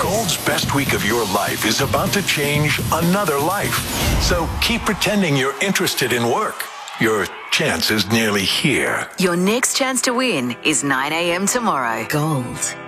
Gold's best week of your life is about to change another life. So keep pretending you're interested in work. Your chance is nearly here. Your next chance to win is 9 a.m. tomorrow. Gold.